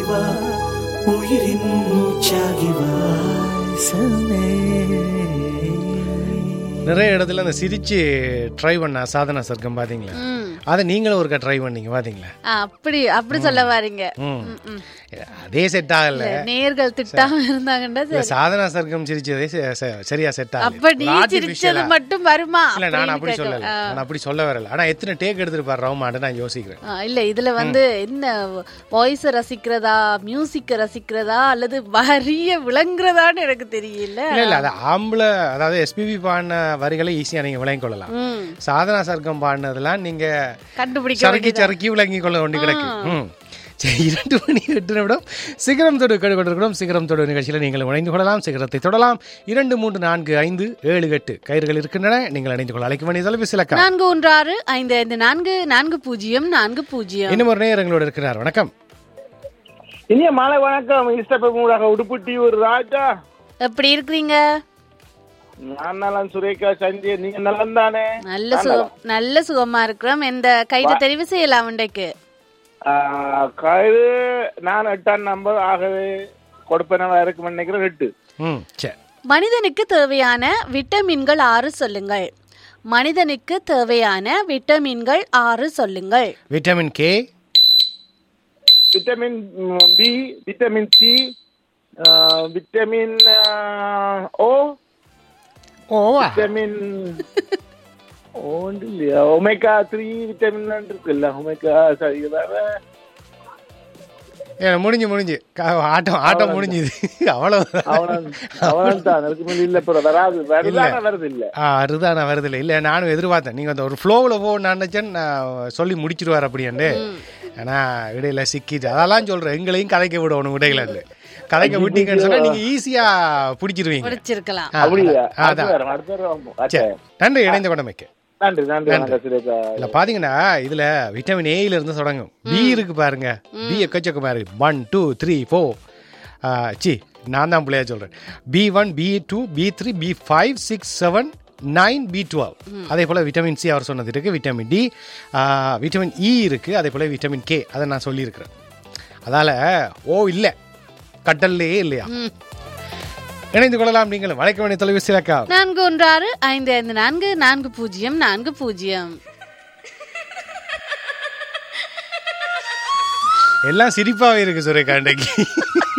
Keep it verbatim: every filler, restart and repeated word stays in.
வா உயிரின் மூச்சாகி வா சமே. நிறைய இடத்துல அந்த சிரிச்சு ட்ரை பண்ண சாதனா சர்க்கம் பாத்தீங்களா? அதை நீங்களும் ஒருக்கா ட்ரை பண்ணீங்க பாத்தீங்களா? அப்படி அப்படி சொல்ல வாரீங்க. அதே செட் ஆகல, நேர்கள் திட்டாம இருந்தாங்கன்னா சாதனா சர்க்கம் சிரிச்சதே சரியா செட் ஆகல. அப்ப நீ சிரிச்சது மட்டும் வருமா? இல்ல நான் அப்படி சொல்லல, நான் அப்படி சொல்ல வரல. ஆனா எத்தனை டேக் எடுத்துட்டு ரவுமான்னு நான் யோசிக்கிறேன். இல்ல இதுல வந்து என்ன வாய்ஸ் ரசிக்கிறதா, மியூசிக் ரசிக்கிறதா அல்லது வரிய விளங்குறதான்னு எனக்கு தெரியல. இல்ல இல்ல அது ஆம்பளை, அதாவது எஸ்பிபி பாடின வரிகளை ஈஸியா நீங்க விளங்கி கொள்ளலாம். சாதனா சர்க்கம் பாடினதெல்லாம் நீங்க கண்டுபிடிக்க சறுக்கி சறுக்கி விளங்கி கொள்ள வேண்டி கிடக்கு. இரண்டு மணி எட்டு நிமிடம் சிகரம் தொடு கடுகொண்டிருக்கிறோம். சிகரம் தொடு நிகழ்ச்சியில் நீங்கள் இணைந்து கொள்ளலாம், சிகரத்தை தொடலாம். இரண்டு மூன்று நான்கு ஐந்து ஏழு எட்டு கயிறுகள் இருக்கின்றன. நீங்கள் இணைந்து கொள்ள அழைக்க வேண்டிய தொலைபேசி இலக்கம் நான்கு ஒன்று ஆறு ஐந்து ஐந்து நான்கு நான்கு பூஜ்ஜியம் நான்கு பூஜ்ஜியம். இன்னும் ஒரு நேயர் எங்களோடு இருக்கிறார். வணக்கம். இனிய மாலை வணக்கம். இஷ்டப்பூடாக உடுப்புட்டி ஒரு ராஜா, எப்படி இருக்கிறீங்க? நான் நல்லா சுரேகா சஞ்சய், நீங்க நலம் தானே? நல்ல சுகம், நல்ல சுகமா இருக்கிறோம். எந்த கைது தெரிவு செய்யலாம் உண்டைக்கு? கயிறு நான் எட்டாம் நம்பர் ஆகவே கொடுப்பனவா இருக்கும் நினைக்கிறேன். எட்டு. மனிதனுக்கு தேவையான விட்டமின்கள் ஆறு சொல்லுங்கள். மனிதனுக்கு தேவையான விட்டமின்கள் ஆறு சொல்லுங்கள். Vitamin K, vitamin B, vitamin C, vitamin ஓ, விட்டமின் ஒமேகா த்ரீ விட்டமின் இருக்குல்ல, ஒமேகா சரி முடிஞ்சு முடிஞ்சு ஆட்டம் ஆட்டம் முடிஞ்சுது. அவ்வளவு அருதான வருது இல்லை. இல்லை நானும் எதிர்பார்த்தேன் நீங்க அந்த ஒரு ஃப்ளோவில் போ நினைச்சேன், நான் சொல்லி முடிச்சிருவார் அப்படின்ட்டு. ஆனா இடையில சிக்கிட்டு அதெல்லாம் சொல்றேன். எங்களையும் கதைக்க விடணும், இடையில கதைக்க விட்டீங்கன்னு சொன்னா நீங்க ஈஸியா பிடிச்சிருவீங்க. நன்றி இணைந்த கொண்டமைக்கு. இல்ல பாத்தீங்கன்னா இதுல விட்டமின் ஏல இருந்து தொடங்கும். பி இருக்கு பாருங்க, பி எக்கச்சக்க பாரு. One two three four C நான் தான் பிள்ளையா சொல்றேன். B one, B two, B three, B five, six, seven, nine, B twelve. அதே போல விட்டமின் சி அவர் சொன்னது இருக்கு. விட்டமின் டி, விட்டமின் இ இருக்கு. அதே போல விட்டமின் கே அதை நான் சொல்லியிருக்கிறேன். அதால ஓ இல்ல கட்டல்லையே இல்லையா? இணைந்து கொள்ளலாம். நீங்கள் வளைக்க வேண்டிய தொலைபேசி இலக்கம் நான்கு ஒன்று ஆறு ஐந்து ஐந்து நான்கு நான்கு பூஜ்ஜியம் நான்கு பூஜ்ஜியம். எல்லாம் சிரிப்பாவே இருக்கு சுரேகா.